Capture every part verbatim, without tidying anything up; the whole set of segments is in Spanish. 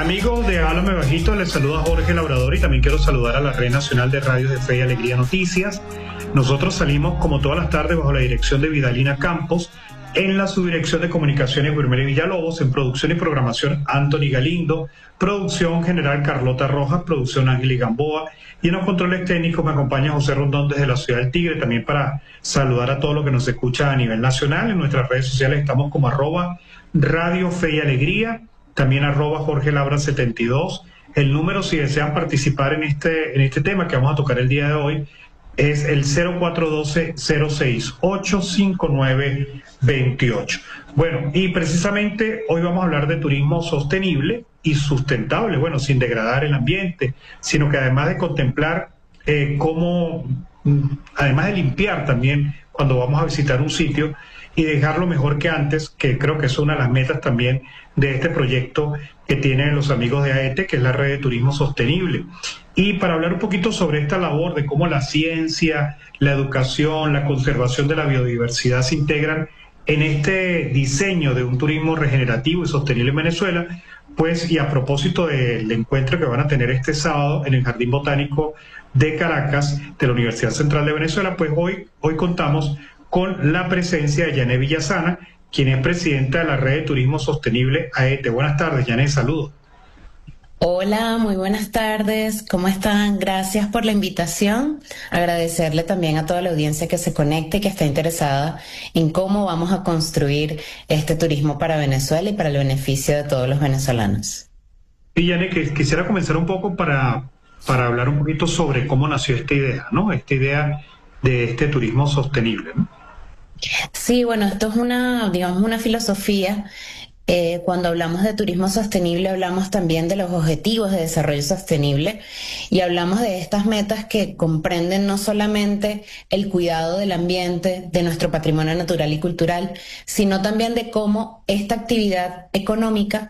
Amigos de Háblame Bajito, les saluda Jorge Labrador y también quiero saludar a la Red Nacional de Radios de Fe y Alegría Noticias. Nosotros salimos como todas las tardes bajo la dirección de Vidalina Campos, en la subdirección de comunicaciones Wilmer Villalobos, en producción y programación Anthony Galindo, producción general Carlota Rojas, producción Ángel Gamboa, y en los controles técnicos me acompaña José Rondón desde la ciudad del Tigre, también para saludar a todos los que nos escuchan a nivel nacional. En nuestras redes sociales estamos como arroba Radio Fe y Alegría, también arroba Jorge Labra setenta y dos. El número, si desean participar en este, en este tema que vamos a tocar el día de hoy, es el cero cuatro uno dos, cero seis ocho, cinco nueve dos ocho. Bueno, y precisamente hoy vamos a hablar de turismo sostenible y sustentable, bueno, sin degradar el ambiente, sino que además de contemplar eh, cómo, además de limpiar también cuando vamos a visitar un sitio y dejarlo mejor que antes, que creo que es una de las metas también de este proyecto que tienen los amigos de AETE, que es la Red de Turismo Sostenible. Y para hablar un poquito sobre esta labor de cómo la ciencia, la educación, la conservación de la biodiversidad se integran en este diseño de un turismo regenerativo y sostenible en Venezuela, pues, y a propósito del encuentro que van a tener este sábado en el Jardín Botánico de Caracas de la Universidad Central de Venezuela, pues hoy, hoy contamos con la presencia de Yané Villasana, quien es presidenta de la Red de Turismo Sostenible AETE. Buenas tardes, Yané, saludos. Hola, muy buenas tardes, ¿cómo están? Gracias por la invitación. Agradecerle también a toda la audiencia que se conecte y que está interesada en cómo vamos a construir este turismo para Venezuela y para el beneficio de todos los venezolanos. Y Yané, que quisiera comenzar un poco para, para hablar un poquito sobre cómo nació esta idea, ¿no? Esta idea de este turismo sostenible, ¿no? Sí, bueno, esto es una, digamos, una filosofía. Eh, cuando hablamos de turismo sostenible hablamos también de los objetivos de desarrollo sostenible y hablamos de estas metas que comprenden no solamente el cuidado del ambiente, de nuestro patrimonio natural y cultural, sino también de cómo esta actividad económica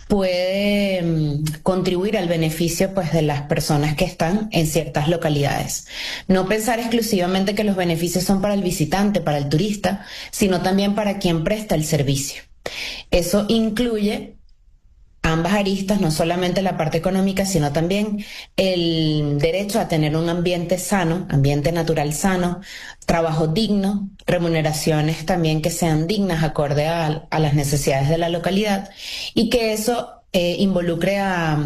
puede um, contribuir al beneficio, pues, de las personas que están en ciertas localidades. No pensar exclusivamente que los beneficios son para el visitante, para el turista, sino también para quien presta el servicio. Eso incluye ambas aristas, no solamente la parte económica, sino también el derecho a tener un ambiente sano, ambiente natural sano, trabajo digno, remuneraciones también que sean dignas acorde a, a las necesidades de la localidad y que eso eh, involucre a...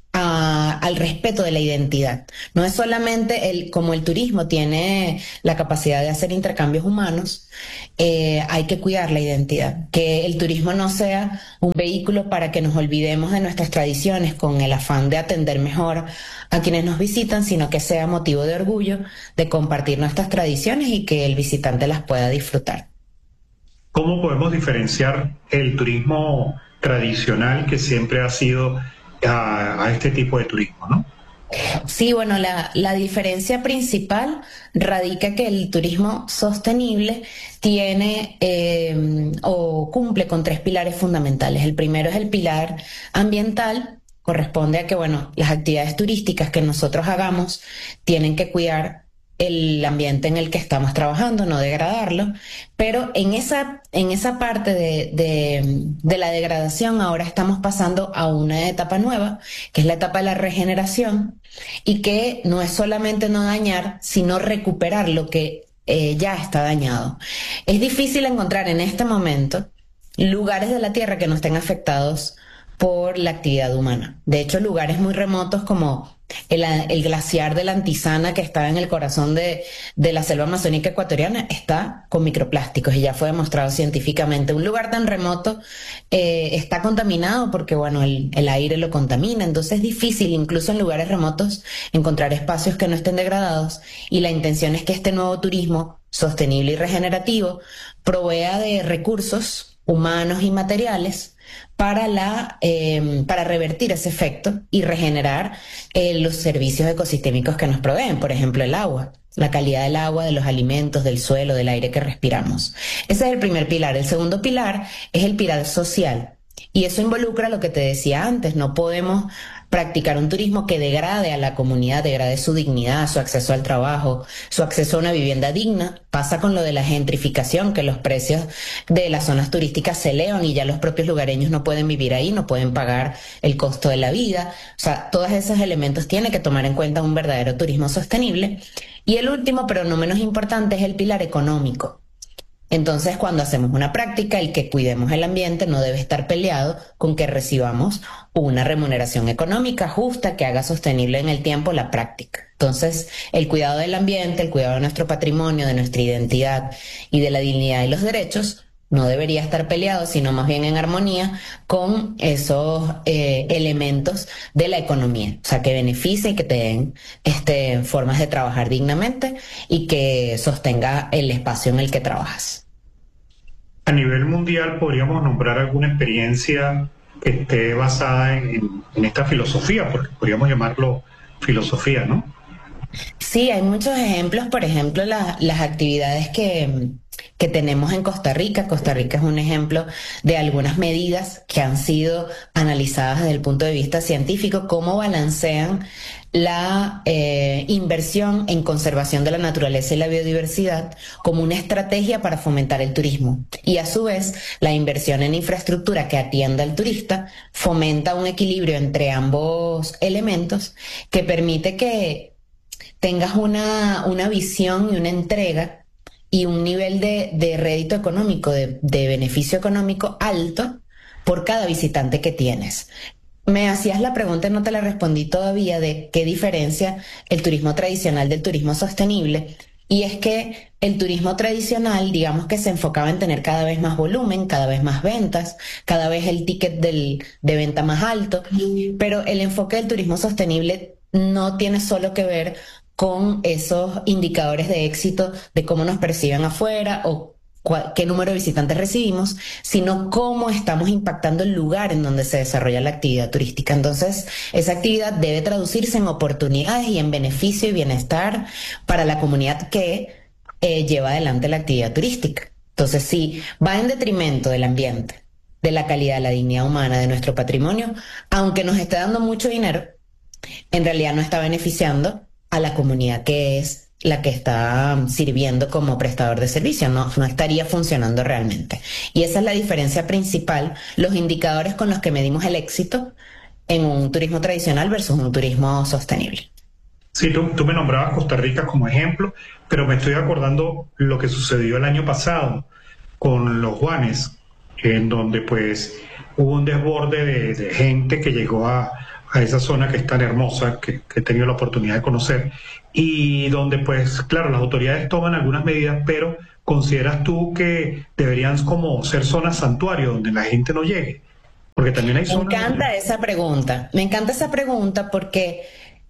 A, al respeto de la identidad. No es solamente el, como el turismo tiene la capacidad de hacer intercambios humanos, eh, hay que cuidar la identidad, que el turismo no sea un vehículo para que nos olvidemos de nuestras tradiciones con el afán de atender mejor a quienes nos visitan, sino que sea motivo de orgullo de compartir nuestras tradiciones y que el visitante las pueda disfrutar. ¿Cómo podemos diferenciar el turismo tradicional que siempre ha sido A, a este tipo de turismo, ¿no? Sí, bueno, la, la diferencia principal radica que el turismo sostenible tiene eh, o cumple con tres pilares fundamentales. El primero es el pilar ambiental, corresponde a que, bueno, las actividades turísticas que nosotros hagamos tienen que cuidar el ambiente en el que estamos trabajando, no degradarlo, pero en esa, en esa parte de, de, de la degradación ahora estamos pasando a una etapa nueva, que es la etapa de la regeneración, y que no es solamente no dañar, sino recuperar lo que eh, ya está dañado. Es difícil encontrar en este momento lugares de la Tierra que no estén afectados por la actividad humana. De hecho, lugares muy remotos como el, el glaciar de la Antisana, que está en el corazón de, de la selva amazónica ecuatoriana, está con microplásticos y ya fue demostrado científicamente. Un lugar tan remoto eh, está contaminado porque, bueno, el, el aire lo contamina, entonces es difícil incluso en lugares remotos encontrar espacios que no estén degradados, y la intención es que este nuevo turismo sostenible y regenerativo provea de recursos humanos y materiales para, la, eh, para revertir ese efecto y regenerar eh, los servicios ecosistémicos que nos proveen, por ejemplo el agua, la calidad del agua, de los alimentos, del suelo, del aire que respiramos. Ese es el primer pilar. El segundo pilar es el pilar social. Y eso involucra lo que te decía antes, no podemos practicar un turismo que degrade a la comunidad, degrade su dignidad, su acceso al trabajo, su acceso a una vivienda digna. Pasa con lo de la gentrificación, que los precios de las zonas turísticas se elevan y ya los propios lugareños no pueden vivir ahí, no pueden pagar el costo de la vida. O sea, todos esos elementos tiene que tomar en cuenta un verdadero turismo sostenible. Y el último, pero no menos importante, es el pilar económico. Entonces, cuando hacemos una práctica, el que cuidemos el ambiente no debe estar peleado con que recibamos una remuneración económica justa que haga sostenible en el tiempo la práctica. Entonces, el cuidado del ambiente, el cuidado de nuestro patrimonio, de nuestra identidad y de la dignidad y los derechos no debería estar peleado, sino más bien en armonía con esos eh, elementos de la economía. O sea, que beneficien, que te den este, formas de trabajar dignamente y que sostenga el espacio en el que trabajas. A nivel mundial, ¿podríamos nombrar alguna experiencia que esté basada en, en esta filosofía? Porque podríamos llamarlo filosofía, ¿no? Sí, hay muchos ejemplos. Por ejemplo, la, las actividades que... que tenemos en Costa Rica. Costa Rica es un ejemplo de algunas medidas que han sido analizadas desde el punto de vista científico, cómo balancean la eh, inversión en conservación de la naturaleza y la biodiversidad como una estrategia para fomentar el turismo. Y a su vez, la inversión en infraestructura que atienda al turista fomenta un equilibrio entre ambos elementos que permite que tengas una, una visión y una entrega y un nivel de, de rédito económico, de, de beneficio económico alto por cada visitante que tienes. Me hacías la pregunta y no te la respondí todavía de qué diferencia el turismo tradicional del turismo sostenible. Y es que el turismo tradicional, digamos que se enfocaba en tener cada vez más volumen, cada vez más ventas, cada vez el ticket del, de venta más alto, pero el enfoque del turismo sostenible no tiene solo que ver con esos indicadores de éxito de cómo nos perciben afuera o cuál, qué número de visitantes recibimos, sino cómo estamos impactando el lugar en donde se desarrolla la actividad turística. Entonces, esa actividad debe traducirse en oportunidades y en beneficio y bienestar para la comunidad que eh, lleva adelante la actividad turística. Entonces, si va en detrimento del ambiente, de la calidad, de la dignidad humana, de nuestro patrimonio, aunque nos esté dando mucho dinero, en realidad no está beneficiando a la comunidad que es la que está sirviendo como prestador de servicio, no, no estaría funcionando realmente. Y esa es la diferencia principal, los indicadores con los que medimos el éxito en un turismo tradicional versus un turismo sostenible. Sí, tú, tú me nombrabas Costa Rica como ejemplo, pero me estoy acordando lo que sucedió el año pasado con los Juanes, en donde pues hubo un desborde de, de gente que llegó a a esa zona que es tan hermosa, que, que he tenido la oportunidad de conocer, y donde pues, claro, las autoridades toman algunas medidas, pero ¿consideras tú que deberían como ser zonas santuario donde la gente no llegue? Porque también hay zonas... Me encanta donde... esa pregunta, me encanta esa pregunta porque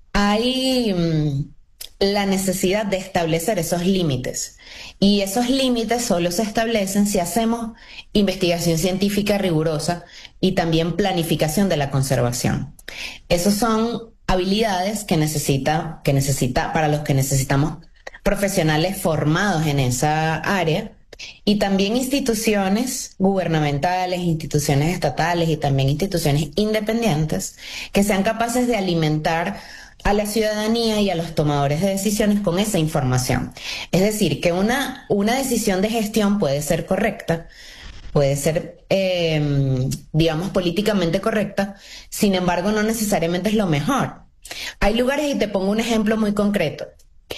hay mmm, la necesidad de establecer esos límites, y esos límites solo se establecen si hacemos investigación científica rigurosa y también planificación de la conservación. Esas son habilidades que necesita, que necesita, para los que necesitamos profesionales formados en esa área y también instituciones gubernamentales, instituciones estatales y también instituciones independientes que sean capaces de alimentar a la ciudadanía y a los tomadores de decisiones con esa información. Es decir, que una, una decisión de gestión puede ser correcta, puede ser, eh, digamos, políticamente correcta, sin embargo, no necesariamente es lo mejor. Hay lugares, y te pongo un ejemplo muy concreto.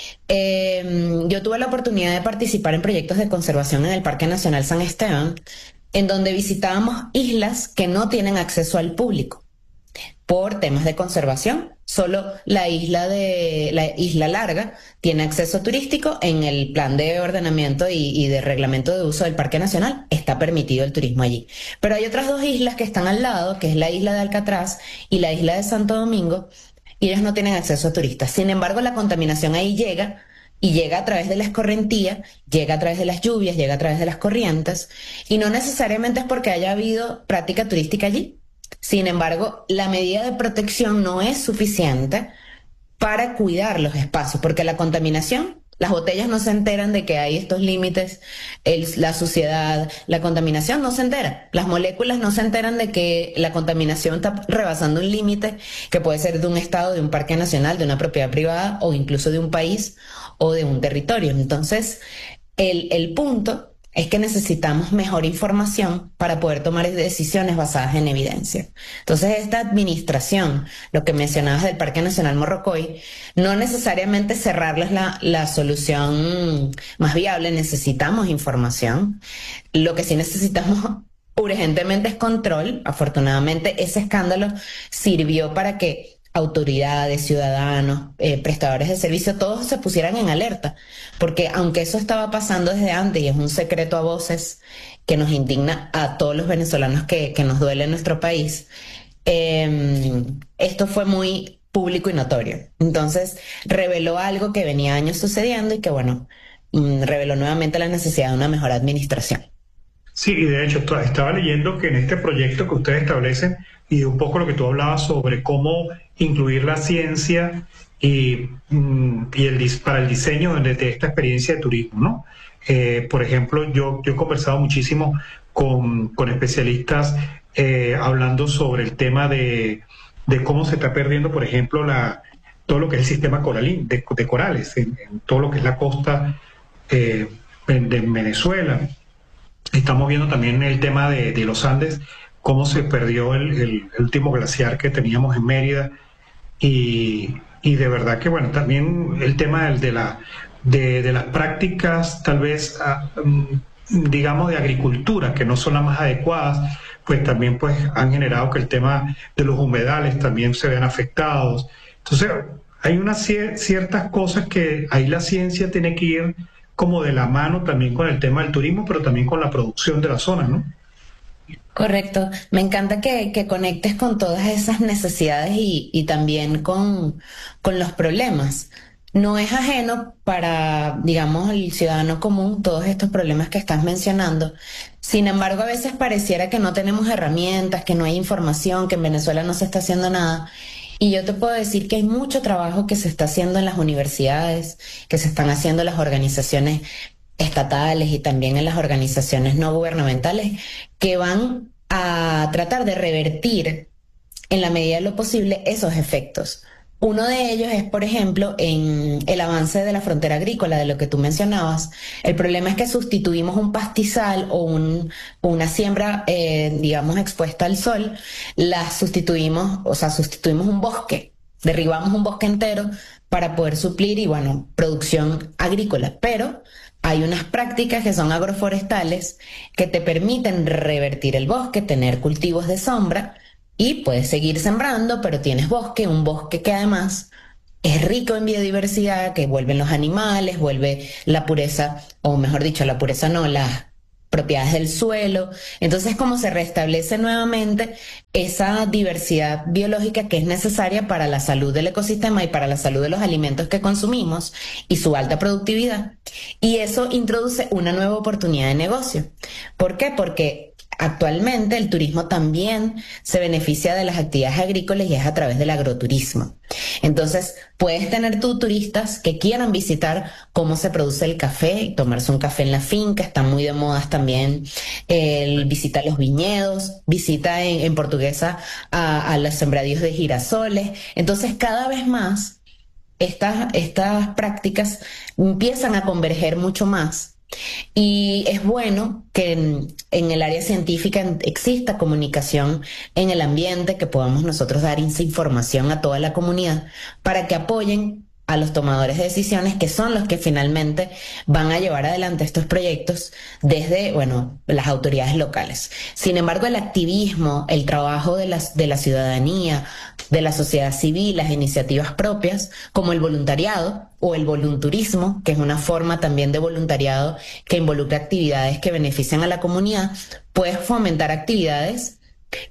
Eh, yo tuve la oportunidad de participar en proyectos de conservación en el Parque Nacional San Esteban, en donde visitábamos islas que no tienen acceso al público por temas de conservación. Solo la isla de la Isla Larga tiene acceso turístico. En el plan de ordenamiento y, y de reglamento de uso del Parque Nacional está permitido el turismo allí. Pero hay otras dos islas que están al lado, que es la isla de Alcatraz y la isla de Santo Domingo, y ellas no tienen acceso a turistas. Sin embargo, la contaminación ahí llega, y llega a través de la escorrentía, llega a través de las lluvias, llega a través de las corrientes, y no necesariamente es porque haya habido práctica turística allí. Sin embargo, la medida de protección no es suficiente para cuidar los espacios, porque la contaminación Las botellas no se enteran de que hay estos límites, el- la suciedad, la contaminación no se entera. Las moléculas no se enteran de que la contaminación está rebasando un límite que puede ser de un estado, de un parque nacional, de una propiedad privada o incluso de un país o de un territorio. Entonces, el, el punto es que necesitamos mejor información para poder tomar decisiones basadas en evidencia. Entonces, esta administración, lo que mencionabas del Parque Nacional Morrocoy, no necesariamente cerrarles la, la solución más viable, necesitamos información. Lo que sí necesitamos urgentemente es control. Afortunadamente, ese escándalo sirvió para que autoridades, ciudadanos, eh, prestadores de servicio, todos se pusieran en alerta, porque aunque eso estaba pasando desde antes y es un secreto a voces que nos indigna a todos los venezolanos que, que nos duele en nuestro país, eh, esto fue muy público y notorio. Entonces reveló algo que venía años sucediendo y que, bueno, mm, reveló nuevamente la necesidad de una mejor administración. Sí, y de hecho to- estaba leyendo que en este proyecto que ustedes establecen y un poco lo que tú hablabas sobre cómo incluir la ciencia y, mm, y el, dis- para el diseño de, de esta experiencia de turismo, ¿no? Eh, por ejemplo, yo, yo he conversado muchísimo con, con especialistas eh, hablando sobre el tema de, de cómo se está perdiendo, por ejemplo, la, todo lo que es el sistema coralín, de, de corales, en, en todo lo que es la costa eh, en- de Venezuela. Estamos viendo también el tema de, de los Andes, cómo se perdió el, el- el último glaciar que teníamos en Mérida y, y de verdad que, bueno, también el tema del- de, la, de, de las prácticas, tal vez, ah, mm, digamos, de agricultura, que no son las más adecuadas, pues también pues, han generado que el tema de los humedales también se vean afectados. Entonces, hay unas cier- ciertas cosas que ahí la ciencia tiene que ir como de la mano también con el tema del turismo, pero también con la producción de la zona, ¿no? Correcto. Me encanta que, que conectes con todas esas necesidades y, y también con, con los problemas. No es ajeno para, digamos, el ciudadano común todos estos problemas que estás mencionando. Sin embargo, a veces pareciera que no tenemos herramientas, que no hay información, que en Venezuela no se está haciendo nada. Y yo te puedo decir que hay mucho trabajo que se está haciendo en las universidades, que se están haciendo en las organizaciones estatales y también en las organizaciones no gubernamentales que van a tratar de revertir en la medida de lo posible esos efectos. Uno de ellos es, por ejemplo, en el avance de la frontera agrícola, de lo que tú mencionabas. El problema es que sustituimos un pastizal o un, una siembra, eh, digamos, expuesta al sol, la sustituimos, o sea, sustituimos un bosque, derribamos un bosque entero para poder suplir y, bueno, producción agrícola. Pero hay unas prácticas que son agroforestales que te permiten revertir el bosque, tener cultivos de sombra y puedes seguir sembrando, pero tienes bosque, un bosque que además es rico en biodiversidad, que vuelven los animales, vuelve la pureza, o mejor dicho, la pureza no, las propiedades del suelo. Entonces, como se restablece nuevamente esa diversidad biológica que es necesaria para la salud del ecosistema y para la salud de los alimentos que consumimos y su alta productividad. Y eso introduce una nueva oportunidad de negocio. ¿Por qué? Porque actualmente el turismo también se beneficia de las actividades agrícolas y es a través del agroturismo. Entonces, puedes tener tú turistas que quieran visitar cómo se produce el café y tomarse un café en la finca. Están muy de moda también el visita los viñedos, visita en, en Portuguesa a, a los sembradíos de girasoles. Entonces, cada vez más estas, estas prácticas empiezan a converger mucho más. Y es bueno que en, en el área científica en- exista comunicación en el ambiente, que podamos nosotros dar esa información a toda la comunidad para que apoyen a los tomadores de decisiones, que son los que finalmente van a llevar adelante estos proyectos desde, bueno, las autoridades locales. Sin embargo, el activismo, el trabajo de las, de la ciudadanía, de la sociedad civil, las iniciativas propias, como el voluntariado o el volunturismo, que es una forma también de voluntariado que involucra actividades que benefician a la comunidad, puede fomentar actividades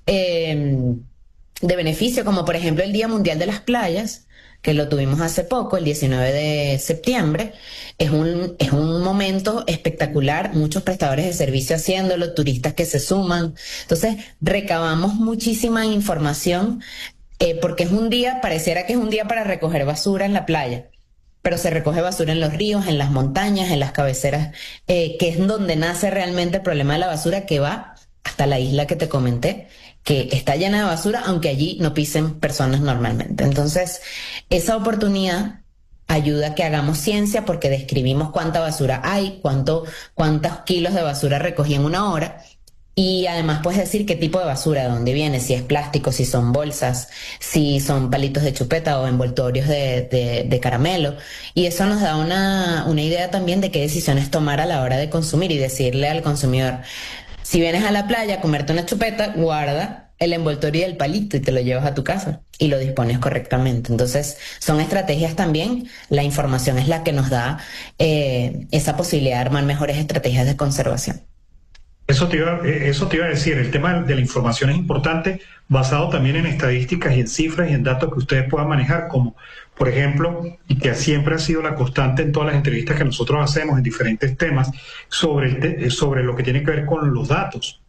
eh, de beneficio, como por ejemplo el Día Mundial de las Playas, que lo tuvimos hace poco, el diecinueve de septiembre. Es un, es un momento espectacular, muchos prestadores de servicio haciéndolo, turistas que se suman. Entonces, recabamos muchísima información, eh, porque es un día, pareciera que es un día para recoger basura en la playa, pero se recoge basura en los ríos, en las montañas, en las cabeceras, eh, que es donde nace realmente el problema de la basura, que va hasta la isla que te comenté, que está llena de basura, aunque allí no pisen personas normalmente. Entonces, esa oportunidad ayuda a que hagamos ciencia porque describimos cuánta basura hay, cuánto, cuántos kilos de basura recogí en una hora. Y además puedes decir qué tipo de basura, de dónde viene, si es plástico, si son bolsas, si son palitos de chupeta o envoltorios de, de, de caramelo. Y eso nos da una, una idea también de qué decisiones tomar a la hora de consumir y decirle al consumidor, si vienes a la playa a comerte una chupeta, guarda el envoltorio y el palito y te lo llevas a tu casa y lo dispones correctamente. Entonces, son estrategias también. La información es la que nos da eh, esa posibilidad de armar mejores estrategias de conservación. Eso te iba, eh, eso te iba a decir, el tema de la información es importante, basado también en estadísticas y en cifras y en datos que ustedes puedan manejar, como por ejemplo, y que siempre ha sido la constante en todas las entrevistas que nosotros hacemos en diferentes temas, sobre, el te- sobre lo que tiene que ver con los datos.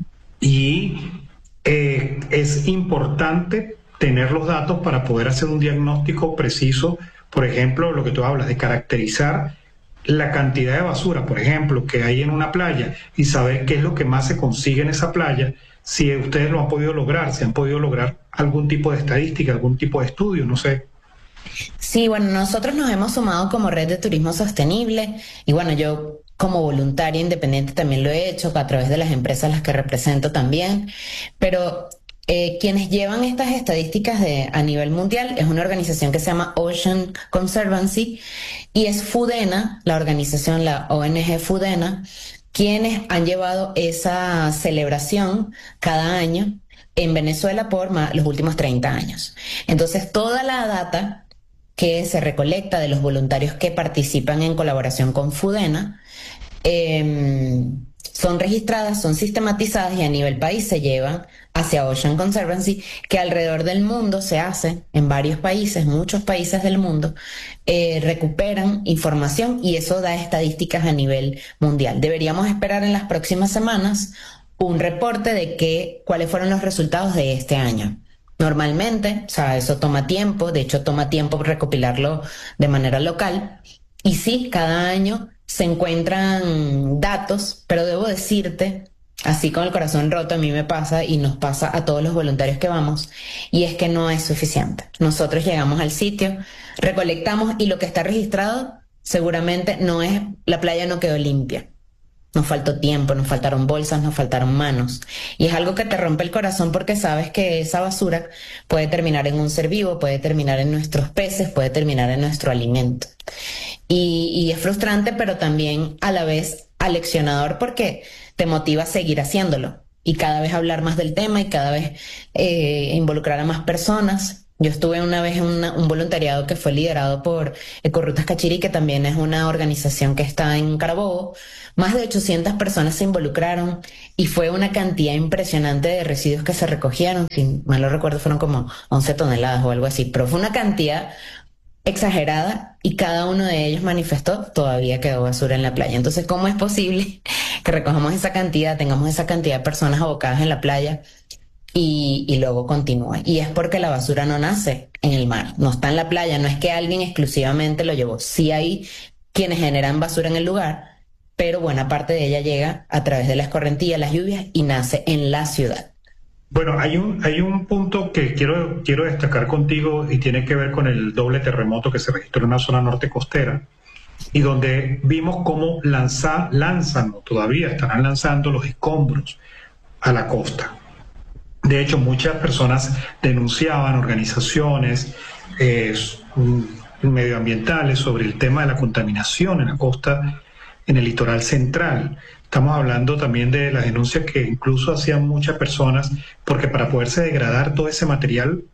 Y eh, es importante tener los datos para poder hacer un diagnóstico preciso, por ejemplo, lo que tú hablas de caracterizar la cantidad de basura, por ejemplo, que hay en una playa y saber qué es lo que más se consigue en esa playa, si ustedes lo han podido lograr, si han podido lograr algún tipo de estadística, algún tipo de estudio, no sé. Sí, bueno, nosotros nos hemos sumado como Red de Turismo Sostenible y bueno, yo como voluntaria independiente también lo he hecho a través de las empresas a las que represento también, pero eh, quienes llevan estas estadísticas de, a nivel mundial es una organización que se llama Ocean Conservancy y es Fudena, la organización, la O N G Fudena, quienes han llevado esa celebración cada año en Venezuela por ma- los últimos treinta años. Entonces, toda la data que se recolecta de los voluntarios que participan en colaboración con Fudena eh, son registradas, son sistematizadas y a nivel país se llevan hacia Ocean Conservancy, que alrededor del mundo se hace, en varios países, muchos países del mundo, eh, recuperan información y eso da estadísticas a nivel mundial. Deberíamos esperar en las próximas semanas un reporte de qué, cuáles fueron los resultados de este año. Normalmente, o sea, eso toma tiempo, de hecho toma tiempo recopilarlo de manera local. Y sí, cada año se encuentran datos, pero debo decirte, así con el corazón roto, a mí me pasa y nos pasa a todos los voluntarios que vamos, y es que no es suficiente. Nosotros llegamos al sitio, recolectamos y lo que está registrado seguramente no es, la playa no quedó limpia. Nos faltó tiempo, nos faltaron bolsas, nos faltaron manos. Y es algo que te rompe el corazón porque sabes que esa basura puede terminar en un ser vivo, puede terminar en nuestros peces, puede terminar en nuestro alimento. Y, y es frustrante, pero también a la vez aleccionador porque te motiva a seguir haciéndolo y cada vez hablar más del tema y cada vez eh, involucrar a más personas. Yo estuve una vez en una- un voluntariado que fue liderado por Ecorrutas Cachiri, que también es una organización que está en Carabobo. Más de ochocientas personas se involucraron y fue una cantidad impresionante de residuos que se recogieron. Si mal no recuerdo, fueron como once toneladas o algo así, pero fue una cantidad exagerada y cada uno de ellos manifestó todavía quedó basura en la playa. Entonces, ¿cómo es posible que recojamos esa cantidad, tengamos esa cantidad de personas abocadas en la playa y, y luego continúe? Y es porque la basura no nace en el mar, no está en la playa, no es que alguien exclusivamente lo llevó. Sí hay quienes generan basura en el lugar, pero buena parte de ella llega a través de la escorrentía, las lluvias y nace en la ciudad. Bueno, hay un, hay un punto que quiero, quiero destacar contigo y tiene que ver con el doble terremoto que se registró en la zona norte costera y donde vimos cómo lanza, lanzan, o todavía estarán lanzando los escombros a la costa. De hecho, muchas personas denunciaban, organizaciones eh, medioambientales, sobre el tema de la contaminación en la costa, en el litoral central. Estamos hablando también de las denuncias que incluso hacían muchas personas, porque para poderse degradar todo ese material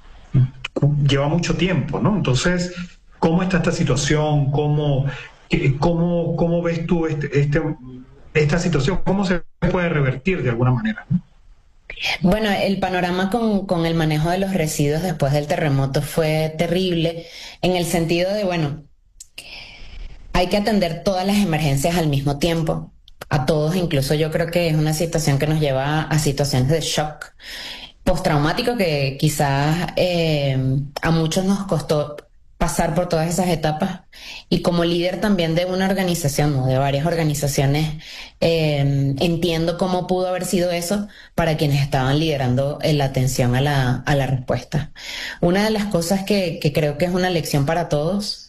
lleva mucho tiempo, ¿no? Entonces, ¿cómo está esta situación? ¿Cómo, eh, cómo, cómo ves tú este, este, esta situación? ¿Cómo se puede revertir de alguna manera, ¿no? Bueno, el panorama con, con el manejo de los residuos después del terremoto fue terrible en el sentido de, bueno, hay que atender todas las emergencias al mismo tiempo, a todos, incluso yo creo que es una situación que nos lleva a situaciones de shock postraumático que quizás eh, a muchos nos costó pasar por todas esas etapas y como líder también de una organización, ¿no? De varias organizaciones, eh, entiendo cómo pudo haber sido eso para quienes estaban liderando eh, la atención a la, a la respuesta. Una de las cosas que, que creo que es una lección para todos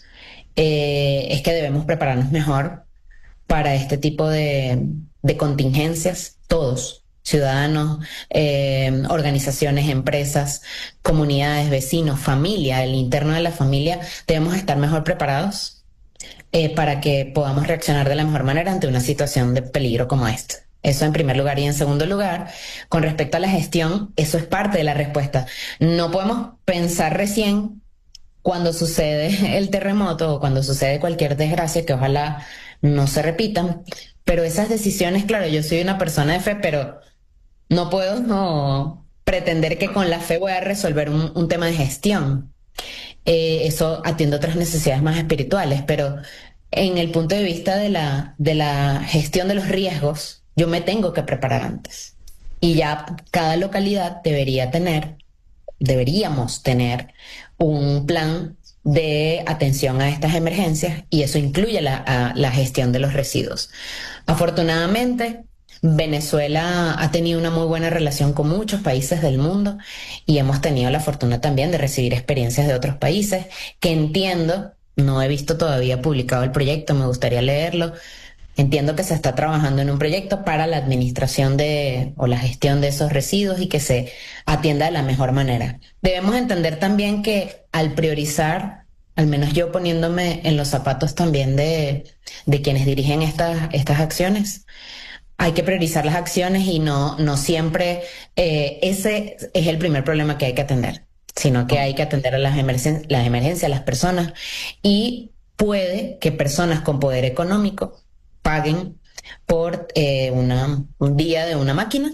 eh, es que debemos prepararnos mejor para este tipo de, de contingencias, todos, ciudadanos, eh, organizaciones, empresas, comunidades, vecinos, familia, el interno de la familia, debemos estar mejor preparados eh, para que podamos reaccionar de la mejor manera ante una situación de peligro como esta. Eso en primer lugar. Y en segundo lugar, con respecto a la gestión, eso es parte de la respuesta. No podemos pensar recién cuando sucede el terremoto o cuando sucede cualquier desgracia, que ojalá no se repitan, pero esas decisiones, claro, yo soy una persona de fe, pero no puedo no, pretender que con la fe voy a resolver un, un tema de gestión. Eh, eso atiende a otras necesidades más espirituales, pero en el punto de vista de la, de la gestión de los riesgos, yo me tengo que preparar antes. Y ya cada localidad debería tener, deberíamos tener un plan de atención a estas emergencias y eso incluye la, a, la gestión de los residuos. Afortunadamente, Venezuela ha tenido una muy buena relación con muchos países del mundo y hemos tenido la fortuna también de recibir experiencias de otros países que entiendo, no he visto todavía publicado el proyecto, me gustaría leerlo. Entiendo que se está trabajando en un proyecto para la administración de o la gestión de esos residuos y que se atienda de la mejor manera. Debemos entender también que al priorizar, al menos yo poniéndome en los zapatos también de, de quienes dirigen estas, estas acciones, hay que priorizar las acciones y no, no siempre eh, ese es el primer problema que hay que atender, sino que hay que atender a las emergen las emergencias, a las personas y puede que personas con poder económico paguen por eh, una, un día de una máquina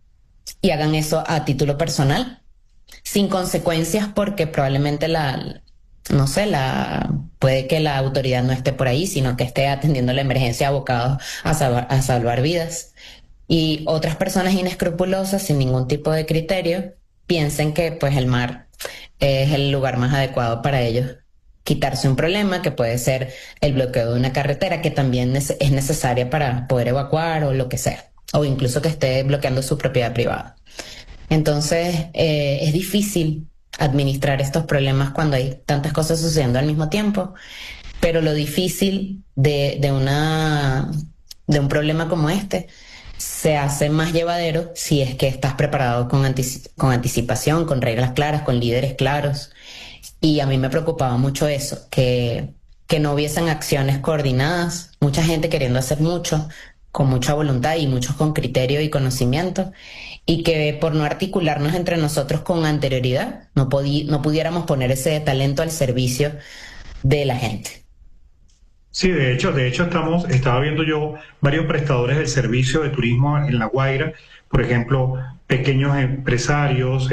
y hagan eso a título personal, sin consecuencias porque probablemente la, no sé, la, puede que la autoridad no esté por ahí, sino que esté atendiendo la emergencia abocado a salvar, a salvar vidas. Y otras personas inescrupulosas, sin ningún tipo de criterio, piensen que pues el mar es el lugar más adecuado para ellos quitarse un problema que puede ser el bloqueo de una carretera que también es, es necesaria para poder evacuar o lo que sea, o incluso que esté bloqueando su propiedad privada. Entonces, eh, es difícil administrar estos problemas cuando hay tantas cosas sucediendo al mismo tiempo, pero lo difícil de, de, una, de un problema como este se hace más llevadero si es que estás preparado con, antici con anticipación, con reglas claras, con líderes claros. Y a mí me preocupaba mucho eso, que, que no hubiesen acciones coordinadas, mucha gente queriendo hacer mucho, con mucha voluntad y muchos con criterio y conocimiento, y que por no articularnos entre nosotros con anterioridad, no, no pudiéramos poner ese talento al servicio de la gente. Sí, de hecho, de hecho estamos, estaba viendo yo varios prestadores del servicio de turismo en La Guaira, por ejemplo, pequeños empresarios,